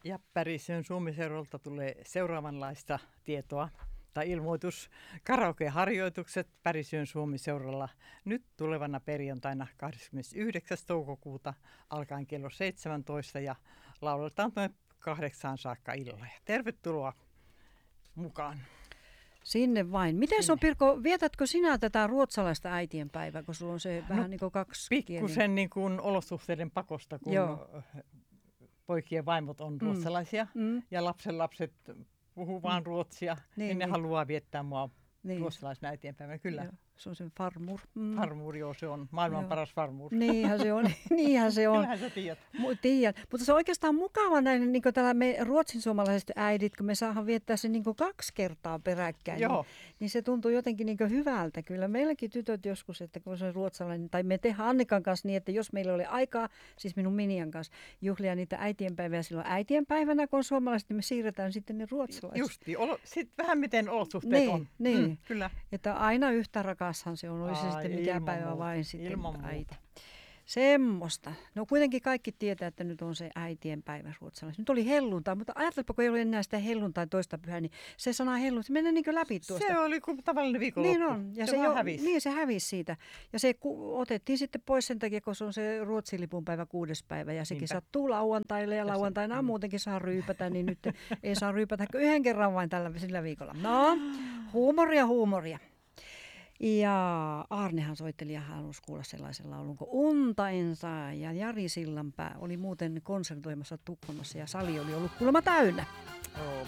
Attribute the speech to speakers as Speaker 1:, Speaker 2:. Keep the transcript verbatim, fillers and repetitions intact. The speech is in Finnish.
Speaker 1: Ja Pärisön Suomiseuralta tulee seuraavanlaista tietoa tai ilmoitus. Karaoke-harjoitukset Pärisön Suomiseuralla nyt tulevana perjantaina kahdeskymmenesyhdeksäs toukokuuta alkaen kello seitsemäntoista ja lauletaan noin kahdeksaan saakka illalla. Tervetuloa mukaan.
Speaker 2: Sinne vain. Miten se on, Pirkko, vietätkö sinä tätä ruotsalaista äitienpäivää, kun sulla on se no, vähän niin kuin kaksi
Speaker 1: pikkusen niin kuin olosuhteiden pakosta, kun Joo. poikien vaimot on ruotsalaisia mm. Mm. ja lapsenlapset puhuu vaan mm. ruotsia, niin, niin ne niin. haluaa viettää mua niin. ruotsalaisena äitienpäivänä. Kyllä.
Speaker 2: Joo. Se on sen farmur. Mm.
Speaker 1: Farmur, joo, se on maailman joo. paras farmur.
Speaker 2: Niinhän se on. Niinhän se on.
Speaker 1: Kyllähän sä tiedät.
Speaker 2: Tiedän. Mutta se on oikeastaan mukava näin, niin kuin täällä me ruotsinsuomalaiset äidit, kun me saadaan viettää sen niin kuin kaksi kertaa peräkkäin. Joo. Niin, niin se tuntuu jotenkin niin kuin hyvältä. Kyllä meilläkin tytöt joskus, että kun se on ruotsalainen, tai me tehdään Annikan kanssa niin, että jos meillä oli aikaa, siis minun Minian kanssa, juhlia niitä äitienpäivää silloin äitienpäivänä, kun on suomalaiset, niin me siirretään sitten ne ruotsalaiset.
Speaker 1: Justi. Sitten vähän miten olosuhteet
Speaker 2: niin,
Speaker 1: on.
Speaker 2: Niin,
Speaker 1: mm, kyllä.
Speaker 2: Että aina yhtä rakashan se on. Olisi se sitten mikä päivä
Speaker 1: muuta.
Speaker 2: vain sitten
Speaker 1: ilman
Speaker 2: äiti. Semmoista. No kuitenkin kaikki tietää, että nyt on se äitienpäivä ruotsalaisessa. Nyt oli helluntai, mutta ajatelpa, kun ei ole enää sitä helluntai toista pyhää, niin se sana helluntai, se menee niin kuin läpi tuosta.
Speaker 1: Se oli kuin tavallinen viikonloppu.
Speaker 2: Niin on. Ja
Speaker 1: se
Speaker 2: se
Speaker 1: vaan
Speaker 2: jo,
Speaker 1: hävisi.
Speaker 2: Niin, se hävisi siitä. Ja se ku, otettiin sitten pois sen takia, kun se on se Ruotsin lipun päivä kuudes päivä. Ja sekin Niinpä. sattuu lauantaille ja lauantaina mm. muutenkin saa ryypätä, niin nyt ei saa ryypätä kuin yhden kerran vain tällä sillä viikolla. No, huumoria, huumoria. Ja Aarnehan soitteli ja halusi kuulla sellaisen laulun kuin Unta en saa. Ja Jari Sillanpää oli muuten konsertoimassa Tukholmassa ja sali oli ollut kuulemma täynnä.
Speaker 1: Oh,